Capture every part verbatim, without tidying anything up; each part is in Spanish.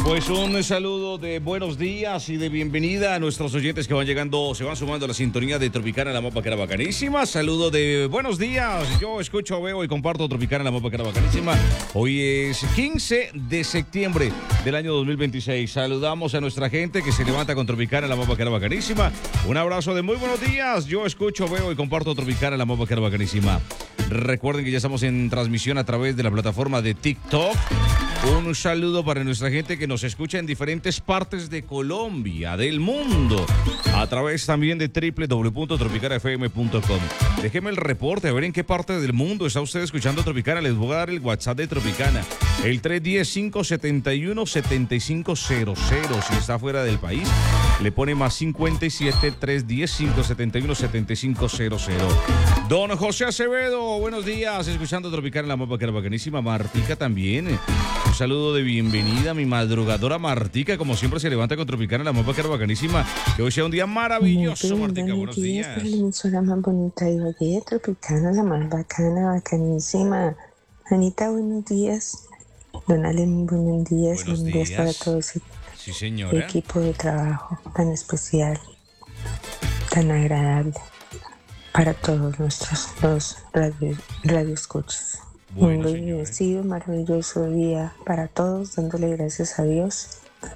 Pues un saludo de buenos días y de bienvenida a nuestros oyentes que van llegando, se van sumando a la sintonía de Tropicana, la mapa que era bacanísima. Saludo de buenos días. Yo escucho, veo y comparto Tropicana, la mapa que era bacanísima. Hoy es quince de septiembre del año dos mil veintiséis. Saludamos a nuestra gente que se levanta con Tropicana, la mapa que era bacanísima. Un abrazo de muy buenos días. Yo escucho, veo y comparto Tropicana, la mapa que era bacanísima. Recuerden que ya estamos en transmisión a través de la plataforma de TikTok. Un saludo para nuestra gente que nos escucha en diferentes partes de Colombia, del mundo, a través también de doble u doble u doble u punto tropicana f m punto com. Déjeme el reporte, a ver en qué parte del mundo está usted escuchando Tropicana. Les voy a dar el WhatsApp de Tropicana, el tres uno cero, cinco siete uno, siete cinco cero cero. Si está fuera del país, le pone más cincuenta y siete, tres uno cero, cinco siete uno, siete cinco cero cero. Don José Acevedo, buenos días, escuchando Tropicana, la mapa que era bacanísima. Martica también. Un saludo de bienvenida a mi madrugadora Martica, como siempre se levanta con Tropicana, la mapa que era bacanísima. Que hoy sea un día maravilloso, Martica, buenos días. Para la emisora más bonita de Ibagué, Tropicana, la más bacana, bacanísima. Anita, buenos días. Don Allen, buenos días. Buenos buenos días días para todo ese sí, señora. equipo de trabajo tan especial, tan agradable para todos nuestros los radio, radio escuchas. Bueno, un señora. bendecido, maravilloso día para todos, dándole gracias a Dios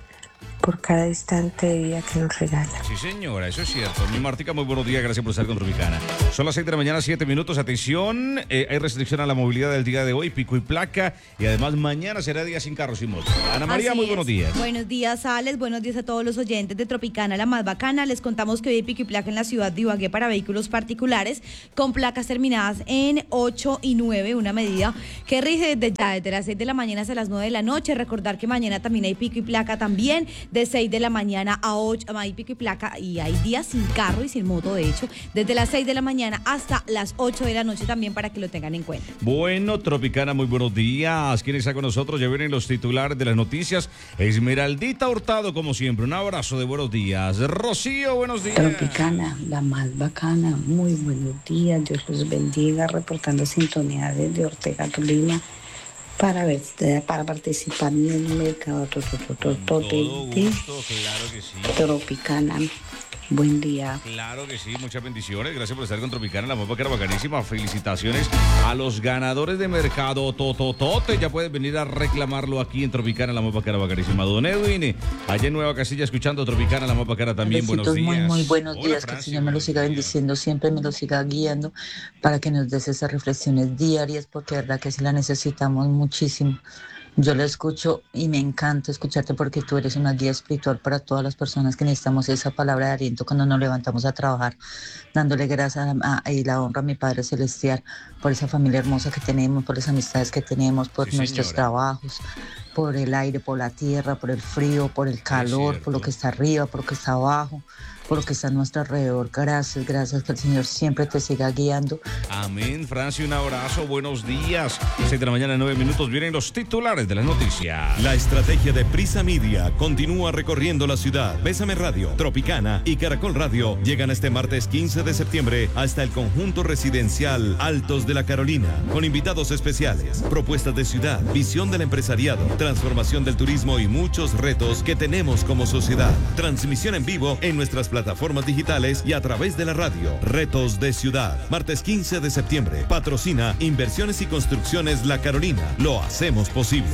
por cada instante de vida que nos regala. Sí, señora, eso es cierto. Mi Martica, muy buenos días, gracias por estar con Tropicana. Son las seis de la mañana, siete minutos. Atención, eh, hay restricción a la movilidad del día de hoy, pico y placa. Y además, mañana será día sin carros y motos. Ana María, Así muy es. buenos días. Buenos días, Alex. Buenos días a todos los oyentes de Tropicana, la más bacana. Les contamos que hoy hay pico y placa en la ciudad de Ibagué para vehículos particulares con placas terminadas en ocho y nueve, una medida que rige desde ya, desde las seis de la mañana hasta las nueve de la noche. Recordar que mañana también hay pico y placa también, de seis de la mañana a ocho, hay pico y placa y hay días sin carro y sin moto, de hecho, desde las seis de la mañana hasta las ocho de la noche también, para que lo tengan en cuenta. Bueno, Tropicana, muy buenos días. ¿Quién está con nosotros? Ya vienen los titulares de las noticias. Esmeraldita Hurtado, como siempre, un abrazo de buenos días. Rocío, buenos días. Tropicana, la más bacana, muy buenos días, Dios los bendiga, reportando sintonía desde Ortega, Tolima, para ver, para participar en el mercado Con todo gusto, claro que sí. Tropicana. Buen día. Claro que sí, muchas bendiciones. Gracias por estar con Tropicana, la mapa que era bacanísima. Felicitaciones a los ganadores de mercado Tototote. Ya puedes venir a reclamarlo aquí en Tropicana, la mapa que era bacanísima. Don Edwin, allá en Nueva Casilla, escuchando Tropicana, la mapa que era también. Besitos, Buenos días. muy, muy buenos Hola, días. Que el Francia, Señor me lo siga buenos días. bendiciendo, siempre me lo siga guiando para que nos des esas reflexiones diarias, porque de verdad que sí la necesitamos muchísimo. Yo la escucho y me encanta escucharte, porque tú eres una guía espiritual para todas las personas que necesitamos esa palabra de aliento cuando nos levantamos a trabajar, dándole gracias a, a, y la honra a mi Padre Celestial por esa familia hermosa que tenemos, por las amistades que tenemos, por Sí, nuestros señora. trabajos, por el aire, por la tierra, por el frío, por el calor, por lo cierto. que está arriba, por lo que está abajo, por lo que está a nuestro alrededor. Gracias, gracias, que el Señor siempre te siga guiando. Amén, Francia, un abrazo, buenos días. seis de la mañana, nueve minutos, vienen los titulares de las noticias. La estrategia de Prisa Media continúa recorriendo la ciudad. Bésame Radio, Tropicana y Caracol Radio llegan este martes quince de septiembre hasta el conjunto residencial Altos de la Carolina, con invitados especiales, propuestas de ciudad, visión del empresariado, transformación del turismo y muchos retos que tenemos como sociedad. Transmisión en vivo en nuestras plataformas digitales y a través de la radio. Retos de ciudad. Martes quince de septiembre. Patrocina Inversiones y Construcciones La Carolina. Lo hacemos posible.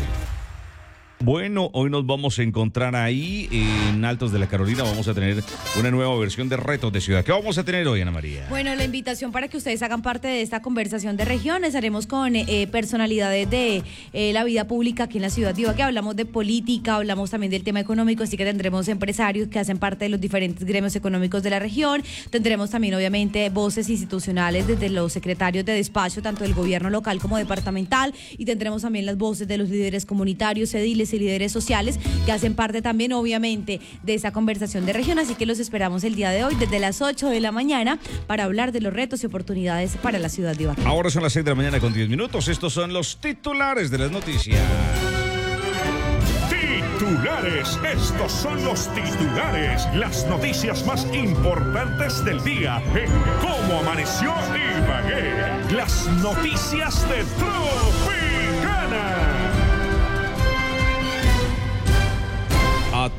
Bueno, hoy nos vamos a encontrar ahí en Altos de la Carolina. Vamos a tener una nueva versión de Retos de Ciudad. ¿Qué vamos a tener hoy, Ana María? Bueno, la invitación para que ustedes hagan parte de esta conversación de regiones. Haremos con eh, personalidades de eh, la vida pública aquí en la ciudad de Ibagué. Hablamos de política, hablamos también del tema económico, así que tendremos empresarios que hacen parte de los diferentes gremios económicos de la región. Tendremos también, obviamente, voces institucionales desde los secretarios de despacho, tanto del gobierno local como departamental, y tendremos también las voces de los líderes comunitarios, ediles y líderes sociales que hacen parte también, obviamente, de esa conversación de región. Así que los esperamos el día de hoy desde las ocho de la mañana para hablar de los retos y oportunidades para la ciudad de Ibagué. Ahora son las seis de la mañana con diez minutos. Estos son los titulares de las noticias. Titulares, estos son los titulares, las noticias más importantes del día en Cómo Amaneció Ibagué. Las noticias de Tropicana.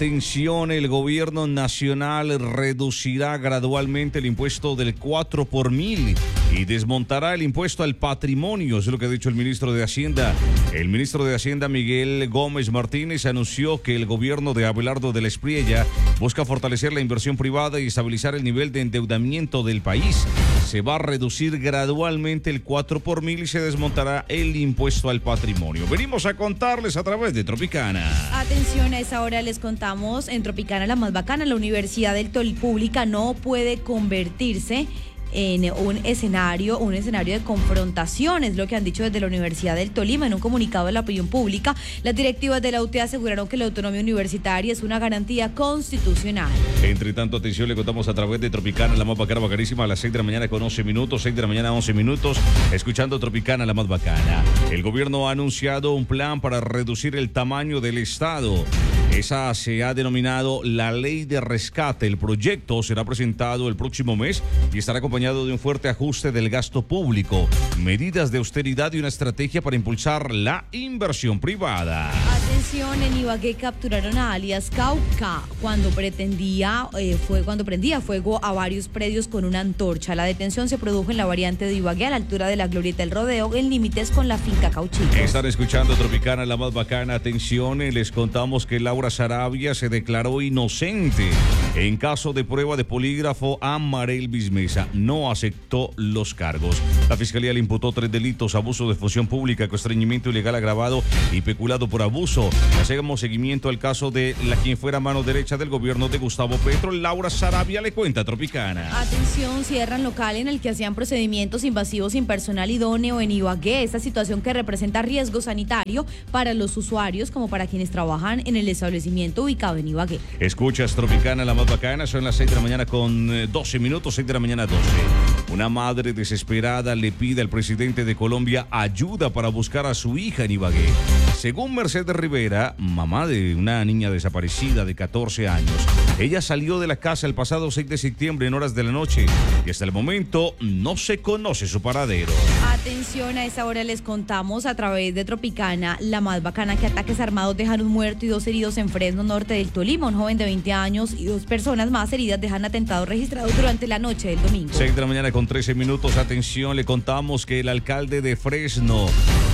Atención, el gobierno nacional reducirá gradualmente el impuesto del cuatro por mil y desmontará el impuesto al patrimonio, es lo que ha dicho el ministro de Hacienda. El ministro de Hacienda, Miguel Gómez Martínez, anunció que el gobierno de Abelardo de la Espriella busca fortalecer la inversión privada y estabilizar el nivel de endeudamiento del país. Se va a reducir gradualmente el cuatro por mil y se desmontará el impuesto al patrimonio. Venimos a contarles a través de Tropicana. Atención, a esa hora les contamos en Tropicana la más bacana. La Universidad del Tolima Pública no puede convertirse en un escenario, un escenario de confrontación, es lo que han dicho desde la Universidad del Tolima. En un comunicado de la opinión pública, las directivas de la U T A aseguraron que la autonomía universitaria es una garantía constitucional. Entre tanto, atención, le contamos a través de Tropicana, la más bacana, bacanísima, a las seis de la mañana con once minutos, seis de la mañana, once minutos, escuchando Tropicana, la más bacana. El gobierno ha anunciado un plan para reducir el tamaño del Estado. Esa se ha denominado la Ley de Rescate. El proyecto será presentado el próximo mes y estará acompañado de un fuerte ajuste del gasto público, medidas de austeridad y una estrategia para impulsar la inversión privada. Atención, en Ibagué capturaron a alias Cauca cuando pretendía, eh, fue cuando prendía fuego a varios predios con una antorcha. La detención se produjo en la variante de Ibagué, a la altura de la Glorieta del Rodeo, en límites con la finca Cauchicos. Están escuchando Tropicana, la más bacana. Atención, les contamos que Laura Sarabia se declaró inocente en caso de prueba de polígrafo a Marelvis Mesa. No aceptó los cargos. La fiscalía le imputó tres delitos: abuso de función pública, constreñimiento ilegal agravado y peculado por abuso. Hacemos seguimiento al caso de la quien fuera mano derecha del gobierno de Gustavo Petro. Laura Sarabia le cuenta a Tropicana. Atención, cierran local en el que hacían procedimientos invasivos sin personal idóneo en Ibagué. Esta situación que representa riesgo sanitario para los usuarios como para quienes trabajan en el establecimiento ubicado en Ibagué. Escuchas Tropicana, la más bacana. Son las seis de la mañana con doce minutos, seis de la mañana doce. Una madre desesperada le pide al presidente de Colombia ayuda para buscar a su hija en Ibagué. Según Mercedes Rivera, mamá de una niña desaparecida de catorce años, ella salió de la casa el pasado seis de septiembre en horas de la noche y hasta el momento no se conoce su paradero. Atención, a esa hora les contamos a través de Tropicana, la más bacana, que ataques armados dejan un muerto y dos heridos en Fresno, norte del Tolima. Un joven de veinte años y dos personas más heridas dejan atentados registrados durante la noche del domingo. seis de la mañana con trece minutos. Atención, le contamos que el alcalde de Fresno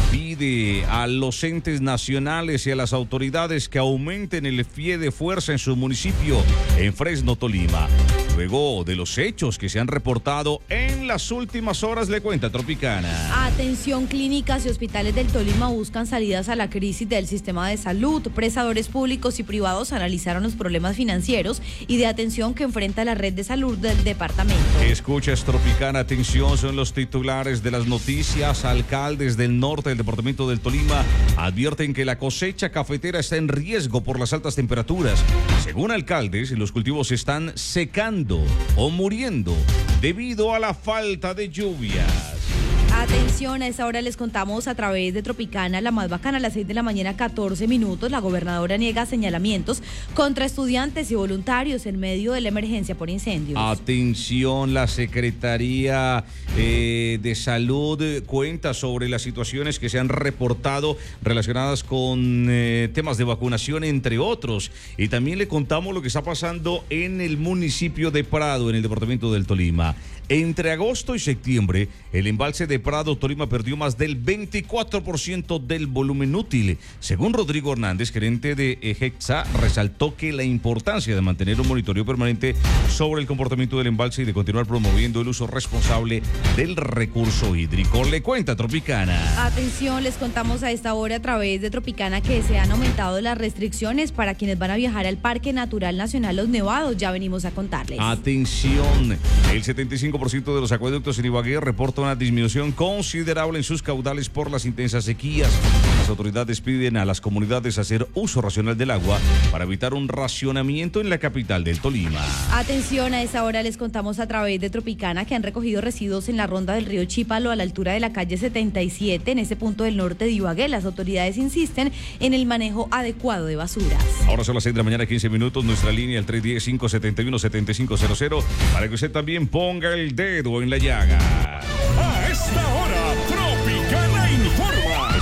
pide a los entes nacionales y a las autoridades que aumenten el F I E de fuerza en su municipio, en Fresno, Tolima. Luego de los hechos que se han reportado en las últimas horas, le cuenta Tropicana. Atención, clínicas y hospitales del Tolima buscan salidas a la crisis del sistema de salud. Prestadores públicos y privados analizaron los problemas financieros y de atención que enfrenta la red de salud del departamento. Escuchas Tropicana, atención, son los titulares de las noticias. Alcaldes del norte del departamento del Tolima advierten que la cosecha cafetera está en riesgo por las altas temperaturas. Según alcaldes, los cultivos están secando o muriendo debido a la falta de lluvias. Atención, a esta hora les contamos a través de Tropicana, la más bacana, a las seis de la mañana, catorce minutos. La gobernadora niega señalamientos contra estudiantes y voluntarios en medio de la emergencia por incendios. Atención, la Secretaría eh, de Salud cuenta sobre las situaciones que se han reportado relacionadas con eh, temas de vacunación, entre otros. Y también le contamos lo que está pasando en el municipio de Prado, en el departamento del Tolima. Entre agosto y septiembre, el embalse de Prado, Tolima, perdió más del veinticuatro por ciento del volumen útil. Según Rodrigo Hernández, gerente de EGEXA, resaltó que la importancia de mantener un monitoreo permanente sobre el comportamiento del embalse y de continuar promoviendo el uso responsable del recurso hídrico. Le cuenta Tropicana. Atención, les contamos a esta hora a través de Tropicana que se han aumentado las restricciones para quienes van a viajar al Parque Natural Nacional Los Nevados. Ya venimos a contarles. Atención, el setenta y cinco por ciento de los acueductos en Ibagué reporta una disminución considerable en sus caudales por las intensas sequías. Las autoridades piden a las comunidades hacer uso racional del agua para evitar un racionamiento en la capital del Tolima. Atención, a esa hora les contamos a través de Tropicana que han recogido residuos en la ronda del río Chípalo a la altura de la calle setenta y siete, en ese punto del norte de Ibagué. Las autoridades insisten en el manejo adecuado de basuras. Ahora son las seis de la mañana, quince minutos. Nuestra línea, el tres uno cero, cinco siete uno, siete cinco cero cero, para que usted también ponga el dedo en la llaga. A esta hora, Tropicana informa.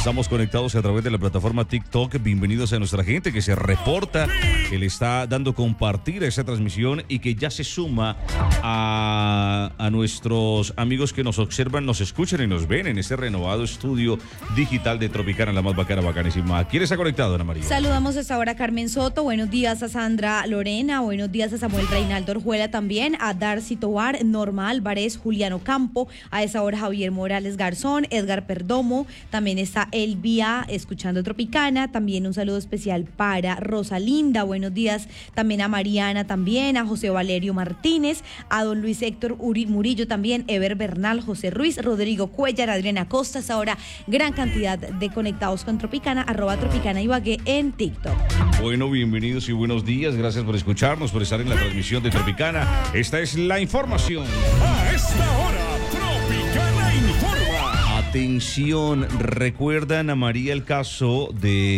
Estamos conectados a través de la plataforma TikTok. Bienvenidos a nuestra gente que se reporta, que le está dando compartir a esa transmisión y que ya se suma a, a nuestros amigos que nos observan, nos escuchan y nos ven en este renovado estudio digital de Tropicana, la más bacana, bacanísima. ¿Quién está conectado, Ana María? Saludamos hasta ahora a Carmen Soto, buenos días a Sandra Lorena, buenos días a Samuel Reinaldo Orjuela también, a Darcy Tobar, Norma Álvarez, Juliano Campo, a esa hora Javier Morales Garzón, Edgar Perdomo, también está Elvia escuchando Tropicana, también un saludo especial para Rosalinda, buenos días también a Mariana también, a José Valerio Martínez, a don Luis Héctor Uri Murillo también, Ever Bernal, José Ruiz, Rodrigo Cuellar, Adriana Costas, ahora gran cantidad de conectados con Tropicana, arroba Tropicana Ibagué en TikTok. Bueno, bienvenidos y buenos días, gracias por escucharnos, por estar en la transmisión de Tropicana. Esta es la información. A esta hora, Tropicana informa. Atención, ¿recuerdan, a María, el caso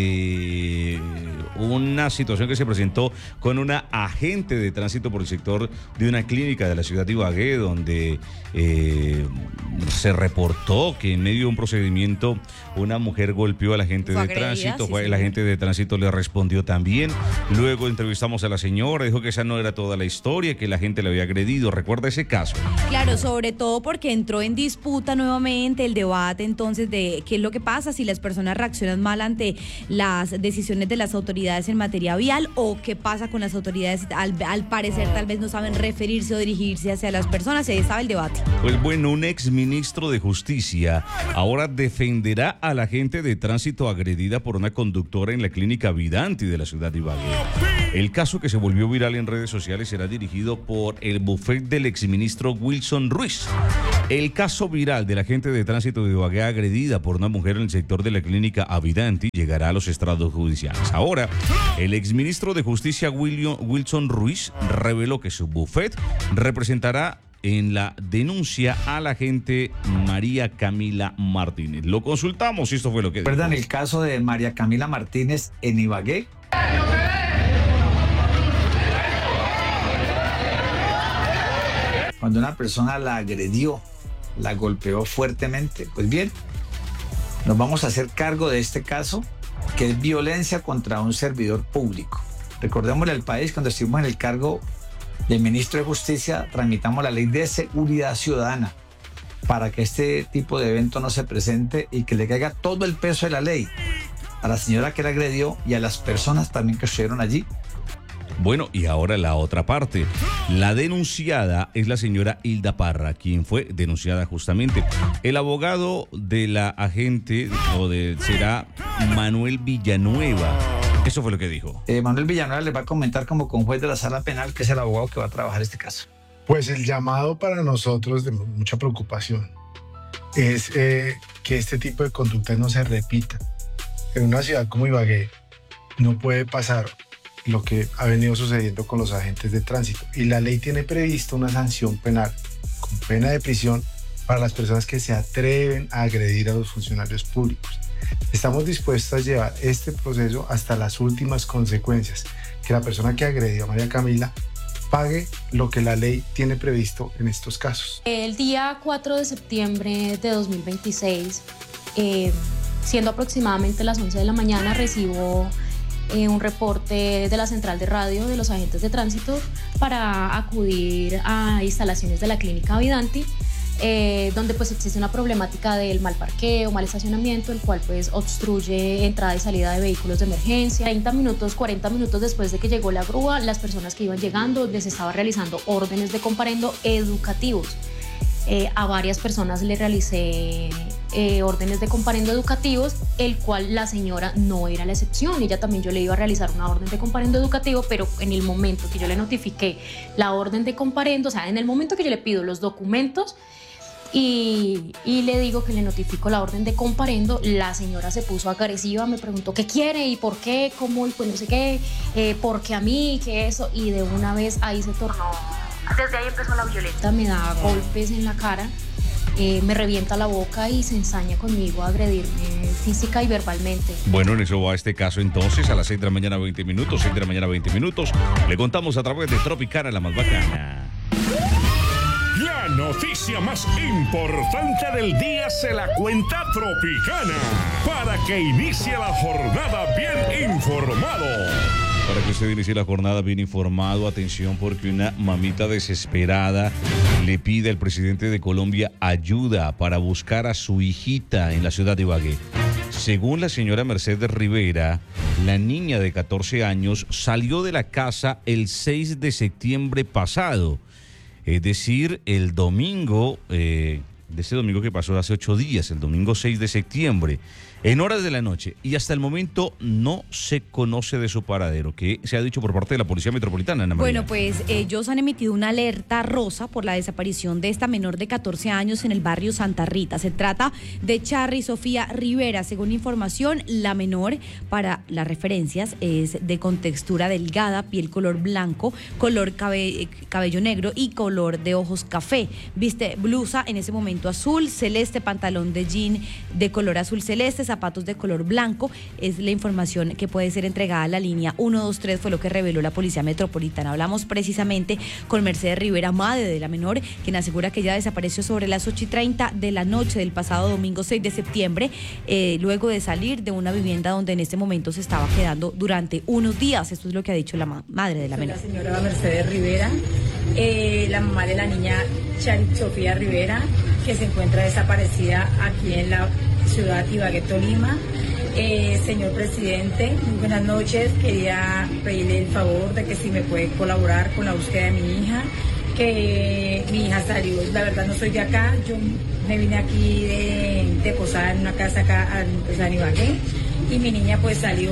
de una situación que se presentó con una agente de tránsito por el sector de una clínica de la ciudad de Ibagué, donde eh, se reportó que en medio de un procedimiento una mujer golpeó a la agente de agredida, tránsito, sí, fue, sí. la agente de tránsito le respondió también, luego entrevistamos a la señora, dijo que esa no era toda la historia, que la gente le había agredido. ¿Recuerda ese caso? Claro, sobre todo porque entró en disputa nuevamente el debate entonces de qué es lo que pasa si las personas reaccionan mal ante las decisiones de las autoridades en materia vial o qué pasa con las autoridades, al, al parecer tal vez no saben referirse o dirigirse hacia las personas, y ahí estaba el debate. Pues bueno, un ex ministro de Justicia ahora defenderá a la agente de tránsito agredida por una conductora en la clínica Vidanti de la ciudad de Ibagué. El caso, que se volvió viral en redes sociales, será dirigido por el bufete del exministro Wilson Ruiz. El caso viral de la agente de tránsito de Ibagué agredida por una mujer en el sector de la clínica Avidanti llegará a los estrados judiciales. Ahora, el exministro de Justicia William, Wilson Ruiz reveló que su bufete representará en la denuncia a la agente María Camila Martínez. Lo consultamos y esto fue lo que dijo. ¿Recuerdan el caso de María Camila Martínez en Ibagué? Cuando una persona la agredió, la golpeó fuertemente. Pues bien, nos vamos a hacer cargo de este caso, que es violencia contra un servidor público. Recordémosle al país, cuando estuvimos en el cargo de ministro de Justicia, tramitamos la ley de seguridad ciudadana para que este tipo de evento no se presente y que le caiga todo el peso de la ley a la señora que la agredió y a las personas también que estuvieron allí. Bueno, y ahora la otra parte. La denunciada es la señora Hilda Parra, quien fue denunciada justamente. El abogado de la agente o de, será Manuel Villanueva. Eso fue lo que dijo. Eh, Manuel Villanueva le va a comentar como conjuez de la sala penal, que es el abogado que va a trabajar este caso. Pues el llamado para nosotros de mucha preocupación es eh, que este tipo de conductas no se repita. En una ciudad como Ibagué no puede pasar lo que ha venido sucediendo con los agentes de tránsito, y la ley tiene previsto una sanción penal con pena de prisión para las personas que se atreven a agredir a los funcionarios públicos. Estamos dispuestos a llevar este proceso hasta las últimas consecuencias, que la persona que agredió a María Camila pague lo que la ley tiene previsto en estos casos. El día cuatro de septiembre de dos mil veintiséis, eh, siendo aproximadamente las once de la mañana, recibo Eh, un reporte de la central de radio de los agentes de tránsito para acudir a instalaciones de la clínica Vidanti, eh, donde pues existe una problemática del mal parqueo, mal estacionamiento, el cual pues obstruye entrada y salida de vehículos de emergencia. treinta minutos, cuarenta minutos después de que llegó la grúa, las personas que iban llegando les estaba realizando órdenes de comparendo educativos. Eh, a varias personas le realicé eh, órdenes de comparendo educativos, el cual la señora no era la excepción. Ella también, yo le iba a realizar una orden de comparendo educativo, pero en el momento que yo le notifiqué la orden de comparendo, o sea, en el momento que yo le pido los documentos y, y le digo que le notifico la orden de comparendo, la señora se puso agresiva, me preguntó qué quiere y por qué, cómo, y pues no sé qué, eh, por qué a mí, qué eso, y de una vez ahí se tornó. Desde ahí empezó la violencia, me da golpes en la cara, eh, me revienta la boca y se ensaña conmigo a agredirme física y verbalmente. Bueno, en eso va este caso entonces, a las seis de la mañana veinte minutos, seis de la mañana veinte minutos. Le contamos a través de Tropicana, la más bacana. La noticia más importante del día se la cuenta Tropicana, para que inicie la jornada bien informado. Para que usted inicie la jornada bien informado, atención, porque una mamita desesperada le pide al presidente de Colombia ayuda para buscar a su hijita en la ciudad de Ibagué. Según la señora Mercedes Rivera, la niña de catorce años salió de la casa el seis de septiembre pasado, es decir, el domingo, eh, de ese domingo que pasó hace ocho días, el domingo seis de septiembre. En horas de la noche, y hasta el momento no se conoce de su paradero. ¿Qué se ha dicho por parte de la Policía Metropolitana, Ana María? Bueno, pues ellos han emitido una alerta rosa por la desaparición de esta menor de catorce años en el barrio Santa Rita. Se trata de Charry Sofía Rivera. Según información, la menor, para las referencias, es de contextura delgada, piel color blanco, color cabe, cabello negro y color de ojos café. Viste blusa en ese momento azul, celeste, pantalón de jean de color azul celeste, zapatos de color blanco. Es la información que puede ser entregada a la línea uno dos tres, fue lo que reveló la Policía Metropolitana. Hablamos precisamente con Mercedes Rivera, madre de la menor, quien asegura que ella desapareció sobre las ocho y treinta de la noche del pasado domingo seis de septiembre, eh, luego de salir de una vivienda donde en este momento se estaba quedando durante unos días. Esto es lo que ha dicho la ma- madre de la menor. La señora Mercedes Rivera, eh, la mamá de la niña Charry Sofía Rivera, que se encuentra desaparecida aquí en la ciudad Ibagué, Tolima. Eh, señor presidente, muy buenas noches. Quería pedirle el favor de que si me puede colaborar con la búsqueda de mi hija, que mi hija salió, la verdad no soy de acá, yo me vine aquí de, de posada en una casa acá pues, en Ibagué, y mi niña pues salió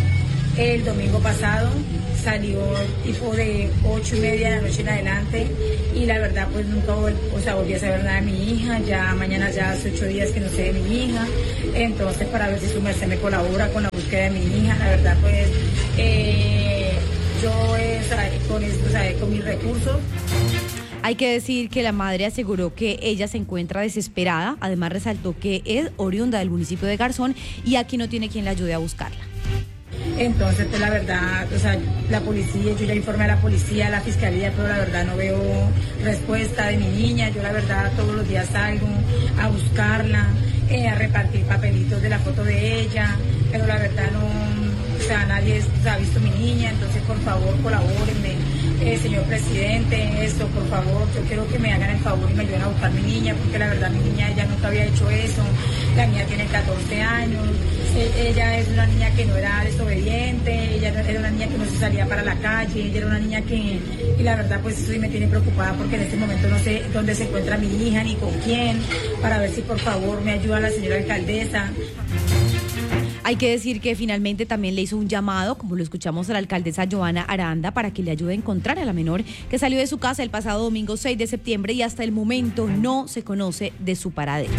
el domingo pasado, salió tipo de ocho y media de la noche en adelante, y la verdad pues nunca vol- o sea, volví a saber nada de mi hija. Ya mañana ya hace ocho días que no sé de mi hija, entonces para ver si su merced me colabora con la búsqueda de mi hija. La verdad pues eh, yo eh, o sea, con, esto, o sea, con mis recursos. Hay que decir que la madre aseguró que ella se encuentra desesperada. Además resaltó que es oriunda del municipio de Garzón y aquí no tiene quien la ayude a buscarla. Entonces, pues la verdad, o sea, la policía, yo ya informé a la policía, a la fiscalía, pero la verdad no veo respuesta de mi niña. Yo la verdad todos los días salgo a buscarla, eh, a repartir papelitos de la foto de ella, pero la verdad no, o sea, nadie o sea, ha visto mi niña. Entonces, por favor, colabórenme, eh, señor presidente, esto, por favor, yo quiero que me hagan el favor y me ayuden a buscar mi niña, porque la verdad mi niña ella nunca había hecho eso. La niña tiene catorce años. Ella es una niña que no era desobediente, ella era una niña que no se salía para la calle, ella era una niña que, y la verdad pues eso sí me tiene preocupada, porque en este momento no sé dónde se encuentra mi hija ni con quién, para ver si por favor me ayuda la señora alcaldesa. Hay que decir que finalmente también le hizo un llamado, como lo escuchamos a la alcaldesa Joana Aranda, para que le ayude a encontrar a la menor que salió de su casa el pasado domingo seis de septiembre y hasta el momento no se conoce de su paradero.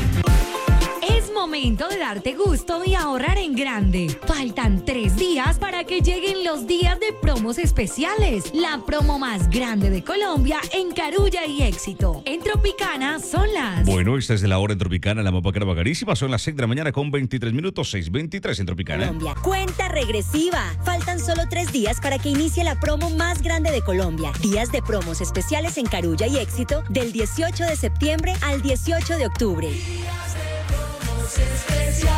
Es momento de darte gusto y ahorrar en grande. Faltan tres días para que lleguen los días de promos especiales. La promo más grande de Colombia en Carulla y Éxito. En Tropicana son las... Bueno, esta es de la hora en Tropicana, la mapa que era bacanísima. Son las seis de la mañana con veintitrés minutos, seis veintitrés en Tropicana. Colombia. Cuenta regresiva. Faltan solo tres días para que inicie la promo más grande de Colombia. Días de promos especiales en Carulla y Éxito del dieciocho de septiembre al dieciocho de octubre. Especiales.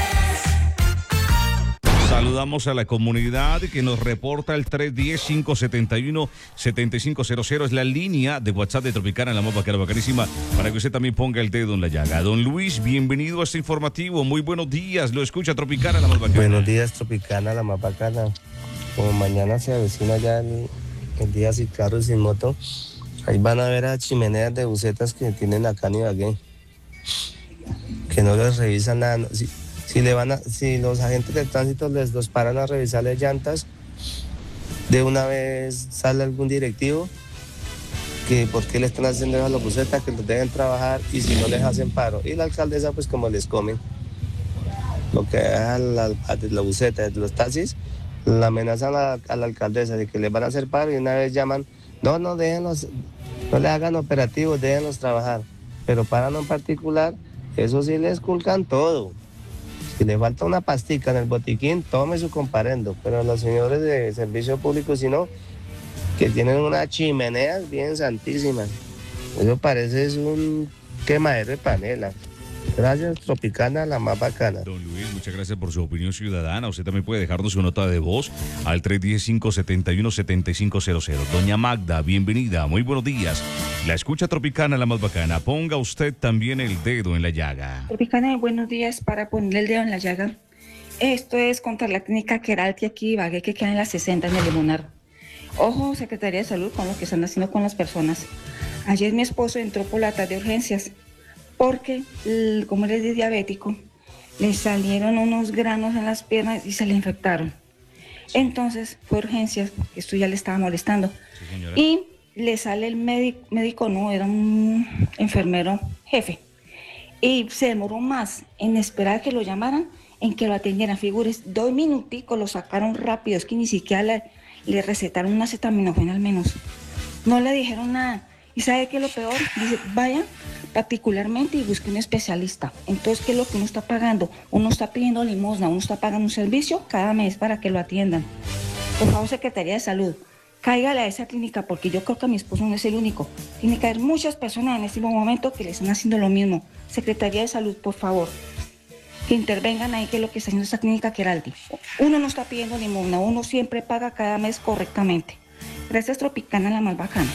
Saludamos a la comunidad que nos reporta el tres uno cero, cinco siete uno, siete cinco cero cero. Es la línea de WhatsApp de Tropicana en la mapa que era bacanísima, para que usted también ponga el dedo en la llaga. Don Luis, bienvenido a este informativo. Muy buenos días. Lo escucha Tropicana, la más bacana. Buenos días, Tropicana, la más bacana. Como mañana se avecina ya el, el día sin carro y sin moto, ahí van a ver a chimeneas de bucetas que tienen acá en Ibagué, que no les revisan nada. Si, si, le van a, si los agentes de tránsito les los paran a revisarles llantas, de una vez sale algún directivo que por qué le están haciendo eso a los bucetas, que los deben trabajar, y si no les hacen paro. Y la alcaldesa, pues como les comen lo que es a la, a la buceta de los taxis, la amenazan a la, a la alcaldesa de que les van a hacer paro, y una vez llaman, no, no, déjenlos, no le hagan operativos, déjenlos trabajar, pero paran en particular. Eso sí les culcan todo. Si le falta una pastica en el botiquín, tome su comparendo. Pero los señores de servicio público, si no, que tienen unas chimeneas bien santísimas. Eso parece es un quemadero de panela. Gracias, Tropicana, la más bacana. Don Luis, muchas gracias por su opinión ciudadana. Usted también puede dejarnos su nota de voz al tres uno cero, cinco siete uno, siete cinco cero cero. Doña Magda, bienvenida, muy buenos días. La escucha Tropicana, la más bacana. Ponga usted también el dedo en la llaga. Tropicana, buenos días. Para ponerle el dedo en la llaga, esto es contra la clínica Queralti aquí, Ibagué, que queda en la sesenta en el Limonar. Ojo, Secretaría de Salud, con lo que están haciendo con las personas. Ayer mi esposo entró por la tarde de urgencias porque, como él es diabético, le salieron unos granos en las piernas y se le infectaron. Entonces fue urgencias, porque esto ya le estaba molestando. Sí, y le sale el médico, médico no, era un enfermero jefe. Y se demoró más en esperar que lo llamaran, en que lo atendieran. Figures, dos minuticos lo sacaron rápido, es que ni siquiera le, le recetaron una acetaminofén al menos. No le dijeron nada. ¿Y sabe qué es lo peor? Dice, vaya particularmente y busque un especialista. Entonces, ¿qué es lo que uno está pagando? Uno está pidiendo limosna, uno está pagando un servicio cada mes para que lo atiendan. Por favor, Secretaría de Salud, cáigale a esa clínica, porque yo creo que mi esposo no es el único. Tiene que haber muchas personas en este momento que le están haciendo lo mismo. Secretaría de Salud, por favor, que intervengan ahí, que es lo que está haciendo esta clínica Queralti. Uno no está pidiendo limosna, uno siempre paga cada mes correctamente. Gracias, Tropicana, la más bacana.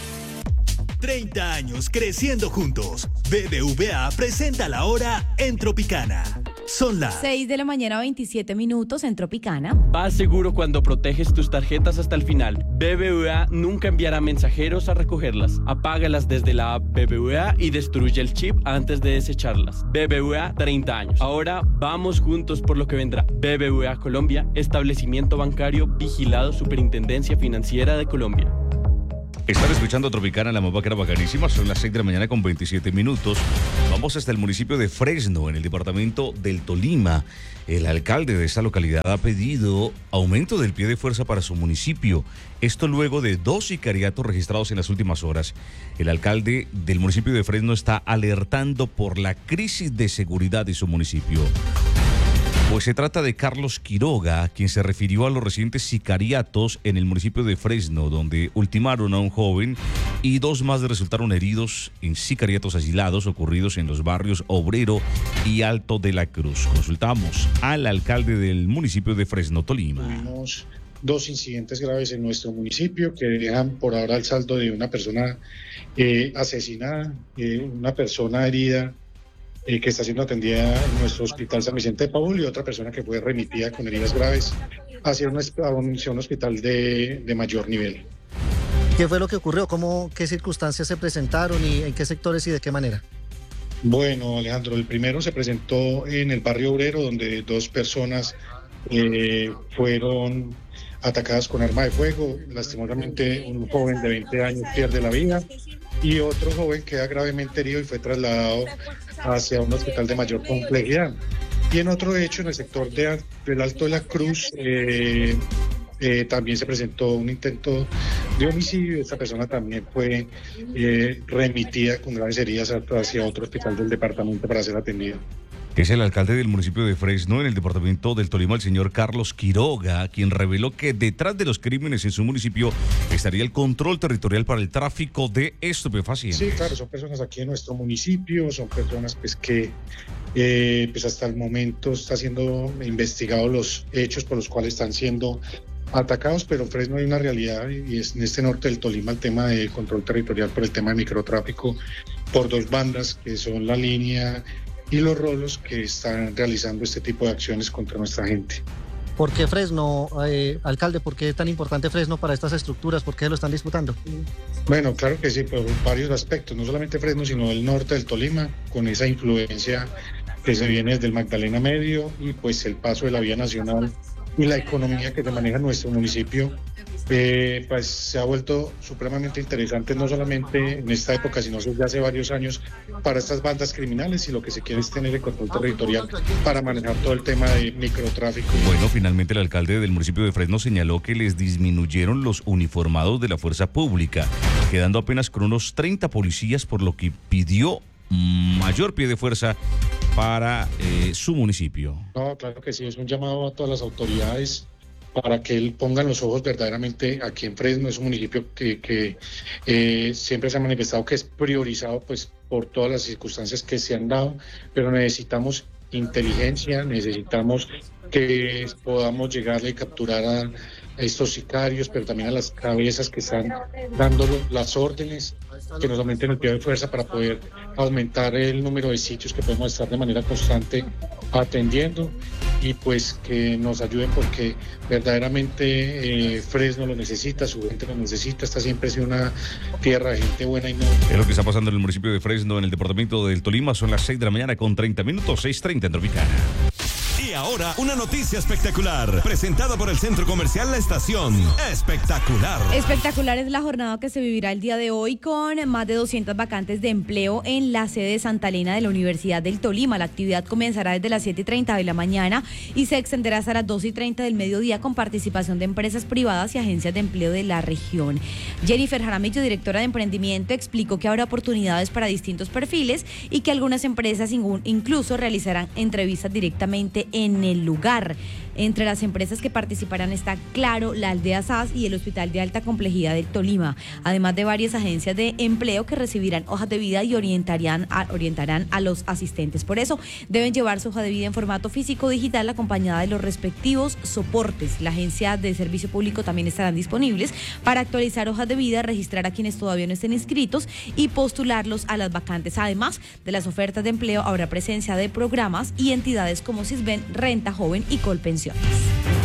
treinta años creciendo juntos. B B V A presenta la hora en Tropicana. Son las seis de la mañana, veintisiete minutos en Tropicana. Vas seguro cuando proteges tus tarjetas hasta el final. B B V A nunca enviará mensajeros a recogerlas. Apágalas desde la app B B V A y destruye el chip antes de desecharlas. B B V A, treinta años. Ahora vamos juntos por lo que vendrá. B B V A Colombia, establecimiento bancario vigilado Superintendencia Financiera de Colombia. Están escuchando Tropicana, la más bacana bacanísima. Son las seis de la mañana con veintisiete minutos. Vamos hasta el municipio de Fresno, en el departamento del Tolima. El alcalde de esta localidad ha pedido aumento del pie de fuerza para su municipio. Esto luego de dos sicariatos registrados en las últimas horas. El alcalde del municipio de Fresno está alertando por la crisis de seguridad de su municipio. Pues se trata de Carlos Quiroga, quien se refirió a los recientes sicariatos en el municipio de Fresno, donde ultimaron a un joven y dos más resultaron heridos en sicariatos aislados ocurridos en los barrios Obrero y Alto de la Cruz. Consultamos al alcalde del municipio de Fresno, Tolima. Tuvimos dos incidentes graves en nuestro municipio que dejan por ahora el saldo de una persona eh, asesinada, eh, una persona herida, Eh, que está siendo atendida en nuestro hospital San Vicente de Paúl, y otra persona que fue remitida con heridas graves hacia un, hacia un hospital de, de mayor nivel. ¿Qué fue lo que ocurrió? ¿Cómo, qué circunstancias se presentaron y en qué sectores y de qué manera? Bueno, Alejandro, el primero se presentó en el barrio Obrero, donde dos personas eh, fueron atacadas con arma de fuego. Lastimosamente, un joven de veinte años pierde la vida y otro joven queda gravemente herido y fue trasladado hacia un hospital de mayor complejidad. Y en otro hecho, en el sector de, del Alto de la Cruz, eh, eh, también se presentó un intento de homicidio. Esta persona también fue eh, remitida con graves heridas hacia otro hospital del departamento para ser atendida. Es el alcalde del municipio de Fresno, en el departamento del Tolima, el señor Carlos Quiroga, quien reveló que detrás de los crímenes en su municipio estaría el control territorial para el tráfico de estupefacientes. Sí, claro, son personas aquí en nuestro municipio, son personas pues que eh, pues hasta el momento está siendo investigados los hechos por los cuales están siendo atacados, pero en Fresno hay una realidad y es en este norte del Tolima el tema de control territorial por el tema de microtráfico por dos bandas que son la línea y los rolos, que están realizando este tipo de acciones contra nuestra gente. ¿Por qué Fresno, eh, alcalde? ¿Por qué es tan importante Fresno para estas estructuras? ¿Por qué lo están disputando? Bueno, claro que sí, por varios aspectos, no solamente Fresno, sino el norte del Tolima, con esa influencia que se viene desde el Magdalena Medio y pues el paso de la vía nacional y la economía que se maneja en nuestro municipio. Eh, pues se ha vuelto supremamente interesante, no solamente en esta época, sino desde hace varios años, para estas bandas criminales, y lo que se quiere es tener el control territorial para manejar todo el tema de microtráfico. Bueno, finalmente el alcalde del municipio de Fresno señaló que les disminuyeron los uniformados de la fuerza pública, quedando apenas con unos treinta policías, por lo que pidió mayor pie de fuerza para eh, su municipio. No, claro que sí, es un llamado a todas las autoridades para que pongan los ojos verdaderamente aquí en Fresno. Es un municipio que, que eh, siempre se ha manifestado que es priorizado pues por todas las circunstancias que se han dado, pero necesitamos inteligencia, necesitamos que podamos llegarle y capturar a estos sicarios, pero también a las cabezas que están dando las órdenes, que nos aumenten el pie de fuerza para poder aumentar el número de sitios que podemos estar de manera constante atendiendo, y pues que nos ayuden porque verdaderamente eh, Fresno lo necesita, su gente lo necesita. Esta siempre ha sido una tierra de gente buena y no. Es lo que está pasando en el municipio de Fresno, en el departamento del Tolima. Son las seis de la mañana con treinta minutos, seis treinta en Tropicana. Y ahora, una noticia espectacular, presentada por el Centro Comercial La Estación. Espectacular. Espectacular es la jornada que se vivirá el día de hoy con más de doscientas vacantes de empleo en la sede de Santa Elena de la Universidad del Tolima. La actividad comenzará desde las siete y treinta de la mañana y se extenderá hasta las dos y treinta del mediodía con participación de empresas privadas y agencias de empleo de la región. Jennifer Jaramillo, directora de emprendimiento, explicó que habrá oportunidades para distintos perfiles y que algunas empresas incluso realizarán entrevistas directamente en el lugar. Entre las empresas que participarán está Claro, la Aldea S A S y el Hospital de Alta Complejidad del Tolima, además de varias agencias de empleo que recibirán hojas de vida y orientarán a, orientarán a los asistentes. Por eso deben llevar su hoja de vida en formato físico o digital acompañada de los respectivos soportes. La agencia de servicio público también estarán disponibles para actualizar hojas de vida, registrar a quienes todavía no estén inscritos y postularlos a las vacantes. Además de las ofertas de empleo, habrá presencia de programas y entidades como Sisben, Renta Joven y Colpensiones.